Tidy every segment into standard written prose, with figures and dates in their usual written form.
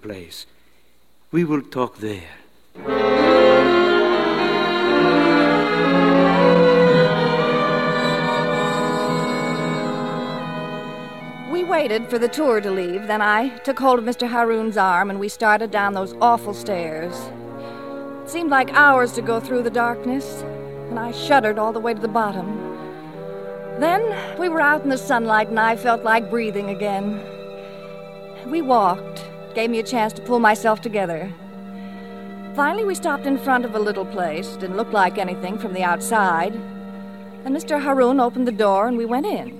place. We will talk there. We waited for the tour to leave. Then I took hold of Mr. Haroun's arm and we started down those awful stairs. It seemed like hours to go through the darkness, and I shuddered all the way to the bottom. Then we were out in the sunlight and I felt like breathing again. We walked. It gave me a chance to pull myself together. Finally, we stopped in front of a little place. Didn't look like anything from the outside. And Mr. Haroun opened the door and we went in.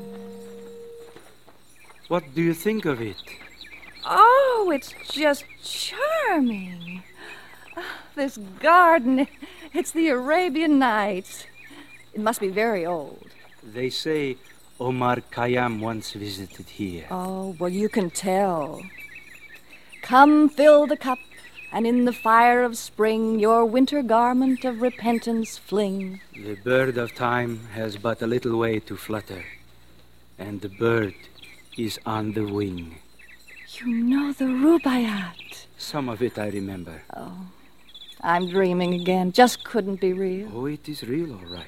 What do you think of it? Oh, it's just charming. This garden, it's the Arabian Nights. It must be very old. They say Omar Khayyam once visited here. Oh, well, you can tell. Come fill the cup, and in the fire of spring your winter garment of repentance fling. The bird of time has but a little way to flutter, and the bird is on the wing. You know the Rubaiyat. Some of it I remember. Oh, I'm dreaming again. Just couldn't be real. Oh, it is real, all right.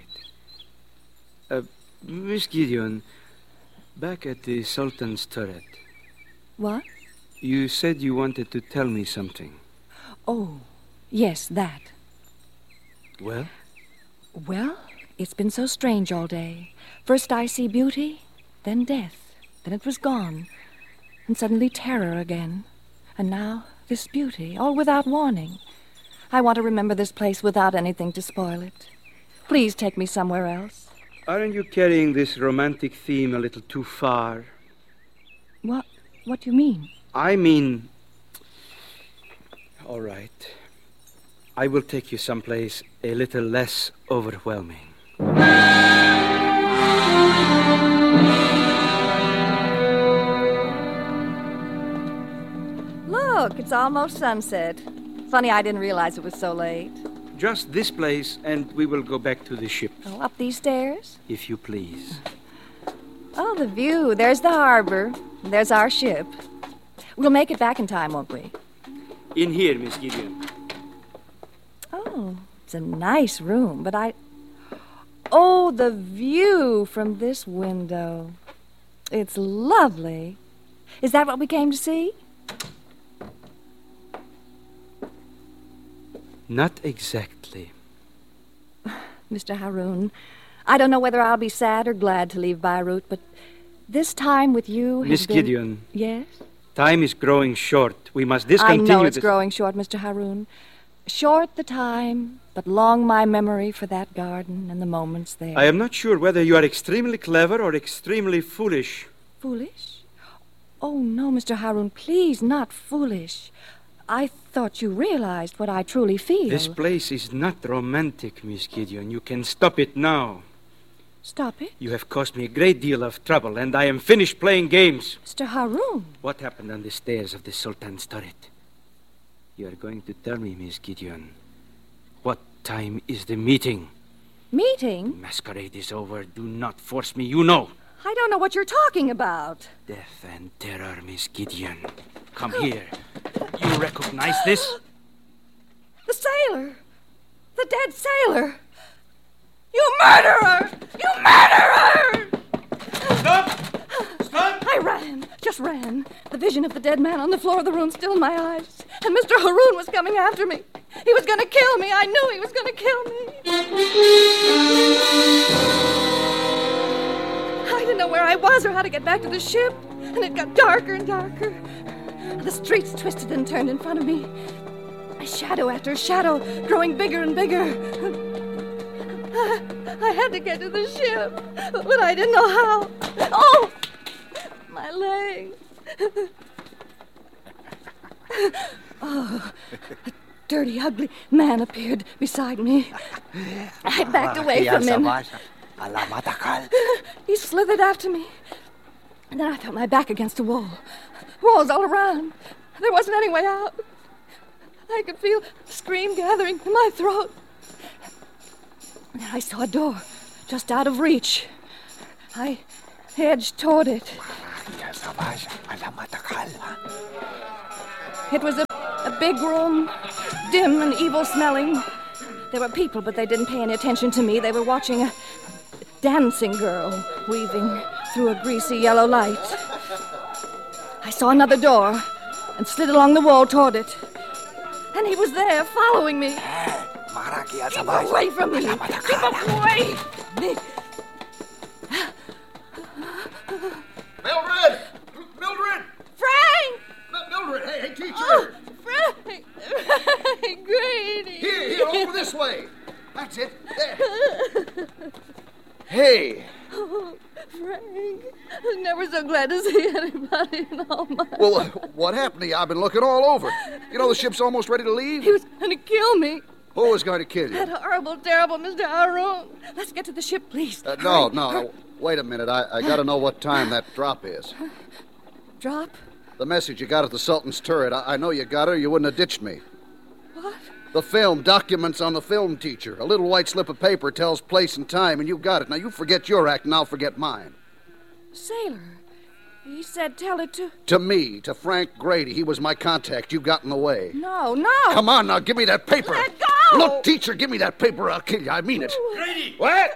Miss Gideon, back at the Sultan's turret. What? You said you wanted to tell me something. Oh, yes, that. Well? Well, it's been so strange all day. First I see beauty, then death. Then it was gone. And suddenly terror again. And now this beauty, all without warning. I want to remember this place without anything to spoil it. Please take me somewhere else. Aren't you carrying this romantic theme a little too far? What do you mean? I mean... All right. I will take you someplace a little less overwhelming. Look, it's almost sunset. Funny I didn't realize it was so late. Just this place, and we will go back to the ship. Oh, up these stairs? If you please. Oh, the view. There's the harbor. There's our ship. We'll make it back in time, won't we? In here, Miss Gideon. Oh, it's a nice room, but Oh, the view from this window. It's lovely. Is that what we came to see? Not exactly. Mr. Haroun, I don't know whether I'll be sad or glad to leave Beirut, but this time with you has Miss been... Gideon. Yes? Time is growing short. We must discontinue... I know it's growing short, Mr. Haroun. Short the time, but long my memory for that garden and the moments there. I am not sure whether you are extremely clever or extremely foolish. Foolish? Oh, no, Mr. Haroun, please, not foolish. I thought you realized what I truly feel. This place is not romantic, Miss Gideon. You can stop it now. Stop it? You have caused me a great deal of trouble, and I am finished playing games. Mr. Haroun. What happened on the stairs of the Sultan's turret? You are going to tell me, Miss Gideon. What time is the meeting? Meeting? Masquerade is over. Do not force me, you know. I don't know what you're talking about. Death and terror, Miss Gideon. Come here. You recognize this? The sailor. The dead sailor. You murderer! You murderer! Stop! Stop! I ran. Just ran. The vision of the dead man on the floor of the room still in my eyes. And Mr. Haroun was coming after me. He was going to kill me. I knew he was going to kill me. I didn't know where I was or how to get back to the ship. And it got darker and darker. The streets twisted and turned in front of me. Shadow after shadow, growing bigger and bigger. I had to get to the ship, but I didn't know how. Oh! My leg. Oh, a dirty, ugly man appeared beside me. I backed away from him. He slithered after me. And then I felt my back against a wall. Walls all around. There wasn't any way out. I could feel a scream gathering in my throat. And then I saw a door just out of reach. I edged toward it. It was a big room, dim and evil-smelling. There were people, but they didn't pay any attention to me. They were watching a dancing girl weaving through a greasy yellow light. I saw another door and slid along the wall toward it. And he was there, following me. Keep away from me! Keep away! Mildred! Mildred! Frank! Mildred, hey, teacher! Oh, Frank! Frank Grady! Here, over this way. That's it. There. Hey. Oh, Frank, I'm never so glad to see anybody in all my Well, life. what happened to you? I've been looking all over. You know the ship's almost ready to leave? He was going to kill me. Who was going to kill you? That horrible, terrible Mr. Haroun. Let's get to the ship, please. No. Wait a minute. I got to know what time that drop is. Drop? The message you got at the Sultan's turret. I know you got her. You wouldn't have ditched me. What? The film, documents on the film teacher. A little white slip of paper tells place and time, and you got it. Now you forget your act, and I'll forget mine. Sailor. He said tell it to... To me, to Frank Grady. He was my contact. You got in the way. No. Come on now, give me that paper. Let go! Look, teacher, give me that paper. I'll kill you. I mean it. Grady! What?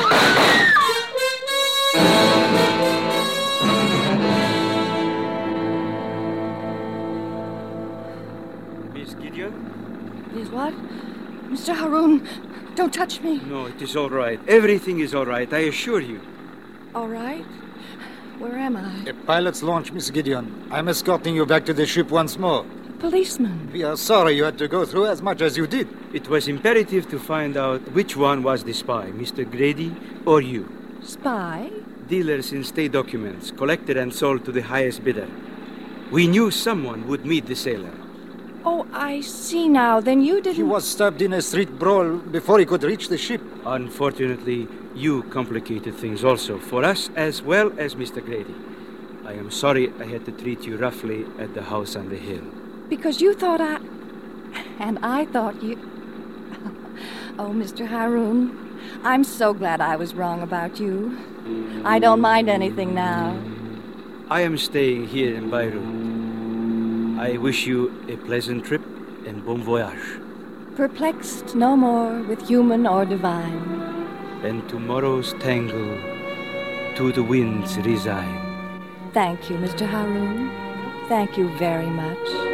Miss Gideon? Is what? Mr. Haroun, don't touch me. No, it is all right. Everything is all right, I assure you. All right? Where am I? A pilot's launch, Miss Gideon. I'm escorting you back to the ship once more. A policeman. We are sorry you had to go through as much as you did. It was imperative to find out which one was the spy, Mr. Grady or you. Spy? Dealers in state documents, collected and sold to the highest bidder. We knew someone would meet the sailor. Oh, I see now. Then you didn't... He was stabbed in a street brawl before he could reach the ship. Unfortunately, you complicated things also, for us as well as Mr. Grady. I am sorry I had to treat you roughly at the house on the hill. Because you thought I... And I thought you... Oh, Mr. Haroun, I'm so glad I was wrong about you. I don't mind anything now. I am staying here in Beirut. I wish you a pleasant trip and bon voyage. Perplexed no more with human or divine. And tomorrow's tangle to the winds resign. Thank you, Mr. Haroun. Thank you very much.